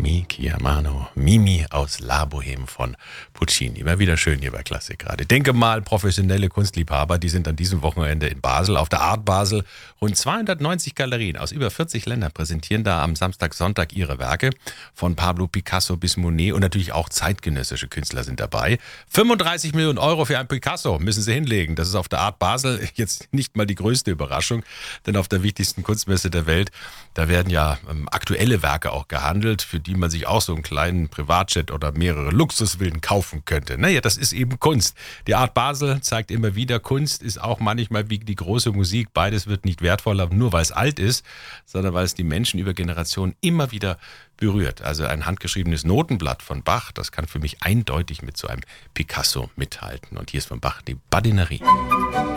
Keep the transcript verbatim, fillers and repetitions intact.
Mi chiamano Mimi aus La Bohème von Puccini. Immer wieder schön hier bei Klassik gerade. Denke mal, professionelle Kunstliebhaber, die sind an diesem Wochenende in Basel, auf der Art Basel. Rund zweihundertneunzig Galerien aus über vierzig Ländern präsentieren da am Samstag, Sonntag ihre Werke. Von Pablo Picasso bis Monet und natürlich auch zeitgenössische Künstler sind dabei. fünfunddreißig Millionen Euro für ein Picasso müssen sie hinlegen. Das ist auf der Art Basel jetzt nicht mal die größte Überraschung, denn auf der wichtigsten Kunstmesse der Welt, da werden ja ähm, aktuelle Werke auch gehandelt, für die man sich auch so einen kleinen Privatjet oder mehrere Luxusvillen kaufen könnte. Naja, das ist eben Kunst. Die Art Basel zeigt immer wieder, Kunst ist auch manchmal wie die große Musik. Beides wird nicht wertvoller, nur weil es alt ist, sondern weil es die Menschen über Generationen immer wieder berührt. Also ein handgeschriebenes Notenblatt von Bach, das kann für mich eindeutig mit so einem Picasso mithalten. Und hier ist von Bach die Badinerie.